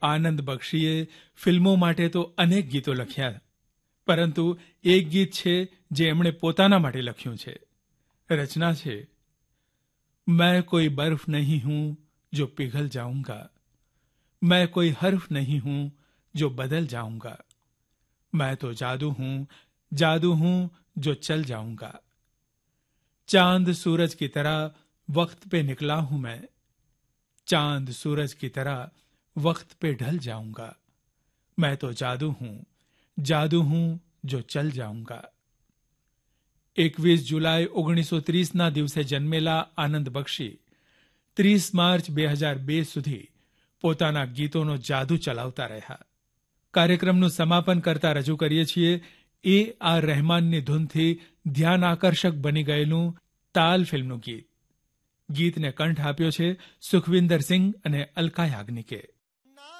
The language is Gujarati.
આનંદ બક્ષીએ ફિલ્મો માટે તો અનેક ગીતો લખ્યા, પરંતુ એક ગીત છે જે એમણે પોતાના માટે લખ્યું છે. રચના છે, मैं कोई बर्फ नहीं हूं जो पिघल जाऊंगा, मैं कोई हर्फ नहीं हूं जो बदल जाऊंगा, मैं तो जादू हूं जो चल जाऊंगा, चांद सूरज की तरह वक्त पे निकला हूं मैं, चांद सूरज की तरह वक्त पे ढल जाऊंगा, मैं तो जादू हूं जो चल जाऊंगा. 21 જુલાઈ 1930ના દિવસે જન્મેલા આનંદ બક્ષી 30 માર્ચ 2002 સુધી પોતાના ગીતોનો જાદુ ચલાવતા રહ્યા. કાર્યક્રમનું સમાપન કરતા રજૂ કરીએ છીએ A.R. રહેમાનની ધૂનથી ધ્યાન આકર્ષક બની ગયેલું તાલ ફિલ્મનું ગીત. ગીતને કંઠ આપ્યો છે સુખવિન્દર સિંહ અને અલકા યાજ્ઞિકે.